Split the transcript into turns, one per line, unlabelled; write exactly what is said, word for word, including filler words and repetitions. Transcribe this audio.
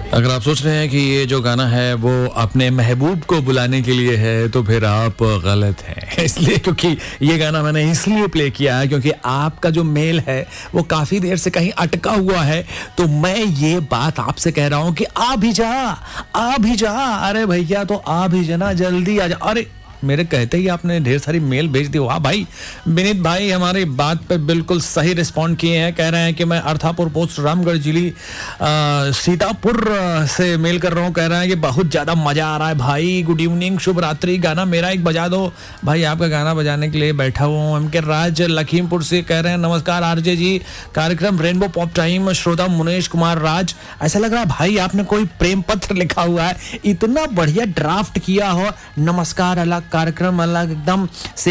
अगर आप सोच रहे हैं कि ये जो गाना है वो अपने महबूब को बुलाने के लिए है तो फिर आप गलत हैं। इसलिए क्योंकि ये गाना मैंने इसलिए प्ले किया है क्योंकि आपका जो मेल है वो काफ़ी देर से कहीं अटका हुआ है। तो मैं ये बात आपसे कह रहा हूँ कि आ भी जा, आ भी जा। अरे भैया तो आ भी जा ना, जल्दी आ जा। अरे मेरे कहते ही आपने ढेर सारी मेल भेज दी। वाह भाई, विनीत भाई हमारी बात पे बिल्कुल सही रिस्पॉन्ड किए हैं। कह रहे हैं कि मैं अर्थापुर पोस्ट रामगढ़ जिले सीतापुर से मेल कर रहा हूँ। कह रहे हैं कि बहुत ज़्यादा मज़ा आ रहा है भाई, गुड इवनिंग, शुभ रात्रि, गाना मेरा एक बजा दो। भाई आपका गाना बजाने के लिए बैठा हुआ हूँ। एम के राज लखीमपुर से कह रहे हैं नमस्कार आरजे जी, कार्यक्रम रेनबो पॉप टाइम, श्रोता मुनेश कुमार राज। ऐसा लग रहा है भाई आपने कोई प्रेम पत्र लिखा हुआ है, इतना बढ़िया ड्राफ्ट किया हो। नमस्कार अलग कार्यक्रम अलग एकदम से